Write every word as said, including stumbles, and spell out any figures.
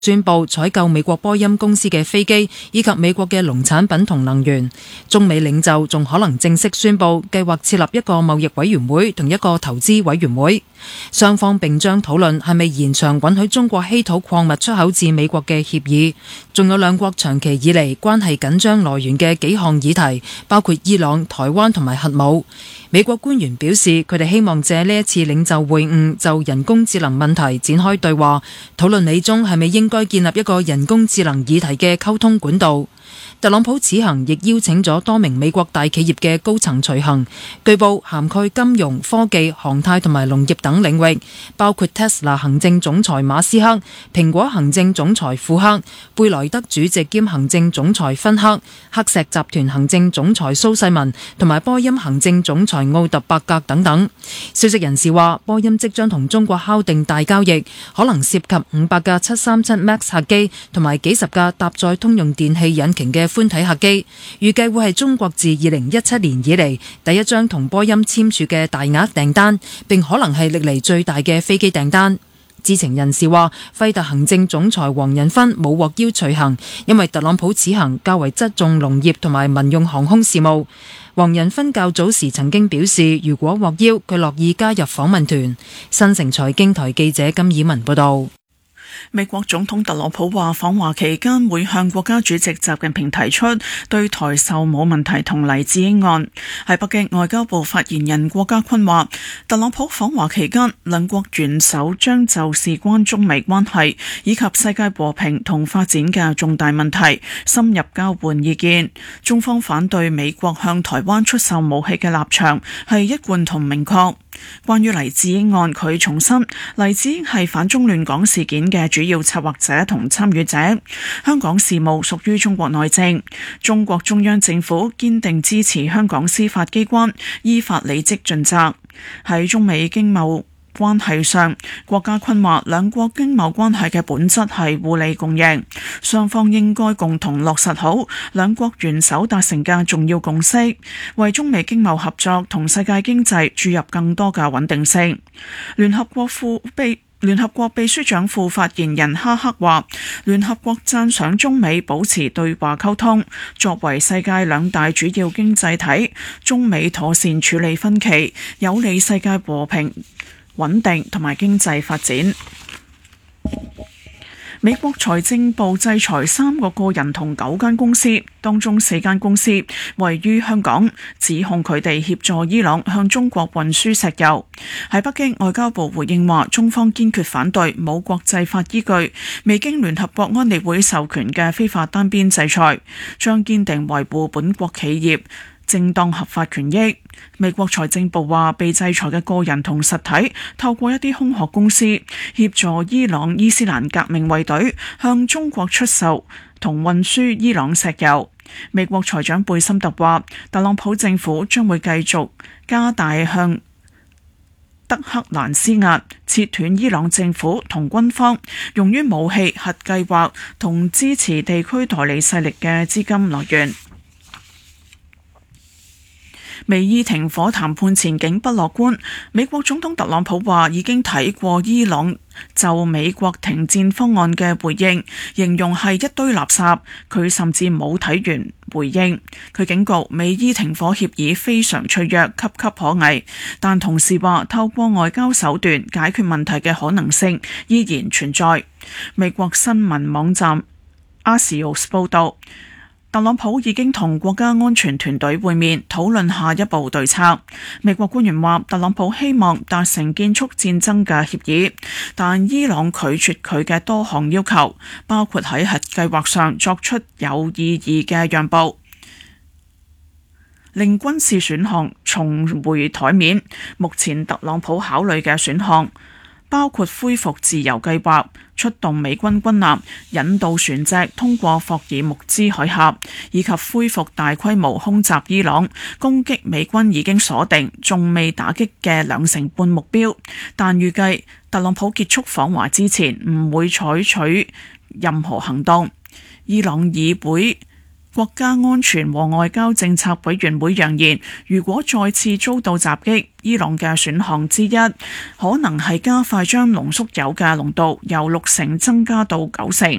宣布採購美國波音公司嘅飛機以及美國嘅農產品同能源。中美領袖仲可能正式宣布計劃設立一個貿易委員會同一個投資委員會，雙方並將討論係咪延長允許中國稀土礦物出口至美國嘅協議。仲有兩國長期以嚟關係緊張來源嘅幾項議題，包括伊朗、台灣同埋核武。美國官員表示，佢哋希望借呢一次領袖會晤就人工智能問題展開對話，討論美中係咪應該建立一個人工智能議題嘅溝通管道。特朗普此行亦邀請咗多名美國大企業嘅高層隨行，據報涵蓋金融、科技、航太同埋農業等領域，包括 Tesla 行政總裁馬斯克、蘋果行政總裁庫克、貝萊德主席兼行政總裁芬克、黑石集團行政總裁蘇世民同埋波音行政總裁奧特伯格等等。消息人士話，波音即將同中國敲定大交易，可能涉及五百架七三七 MAX 客機同埋幾十架搭載通用電氣引擎嘅寬體客機，預計會係中國自二零一七年以嚟第一張同波音簽署嘅大額訂單，並可能係歷嚟最大嘅飛機訂單。知情人士話，輝達行政總裁黃仁勳冇獲邀隨行，因為特朗普此行較為側重農業同埋民用航空事務。黃仁勳較早時曾經表示，如果獲邀，佢樂意加入訪問團。新城財經台記者金以文報道。 美國總統特朗普話，訪華期間會向國家主席習近平提出對台售武問題同黎智英案。喺北京，外交部發言人郭家坤話，特朗普訪華期間，兩國元首將就事關中美關係以及世界和平同發展嘅重大問題深入交換意見。中方反對美國向台灣出售武器嘅立場係一貫同明確。關於黎智英案，佢重申黎智英係反中亂港事件嘅主要策劃者同參與者，香港事務屬於中國內政，中國中央政府堅定支持香港司法機關依法履職盡責。喺中美經貿關係上，郭家坤話，兩國經貿關係嘅本質係互利共贏，雙方應該共同落實好兩國元首達成嘅重要共識，為中美經貿合作同世界經濟注入更多嘅穩定性。聯合國副秘聯合國秘書長副發言人哈克話，聯合國讚賞中美保持對話溝通，作為世界兩大主要經濟體，中美妥善處理分歧，有利世界和平穩定同埋經濟發展。美國財政部制裁三個個人同九間公司，當中四間公司位於香港，指控佢哋協助伊朗向中國運輸石油。喺北京，外交部回應話，中方堅決反對冇國際法依據、未經聯合國安理會授權嘅非法單邊制裁，將堅定維護本國企業正當合法權益。美國財政部話，被制裁嘅個人同實體透過一啲空殼公司協助伊朗伊斯蘭革命衛隊向中國出售同運輸伊朗石油。美國財長貝森特話，特朗普政府將會繼續加大向德黑蘭施壓，切斷伊朗政府同軍方用於武器、核計劃同支持地區代理勢力嘅資金來源。美伊停火談判前景不樂觀，美國總統特朗普話已經睇過伊朗就美國停戰方案嘅回應，形容係一堆垃圾，佢甚至冇睇完回應。佢警告美伊停火協議非常脆弱，岌岌可危，但同時話透過外交手段解決問題嘅可能性依然存在。美國新聞網站 Axios 報道，特朗普已經同國家安全團隊會面，討論下一步對策。美國官員話，特朗普希望達成結束戰爭嘅協議，但伊朗拒絕佢嘅多項要求，包括喺核計劃上作出有意義嘅讓步，令軍事選項重回台面。目前特朗普考慮嘅選項包括恢復自由計劃、出動美軍軍艦、引導船隻通過霍爾木茲海峽，以及恢復大規模空襲伊朗，攻擊美軍已經鎖定、仲未打擊嘅兩成半目標。但預計特朗普結束訪華之前唔會採取任何行動。伊朗議會國家安全和外交政策委員會揚言，如果再次遭到襲擊，伊朗嘅選項之一可能係加快將濃縮鈾嘅濃度由六成增加到九成。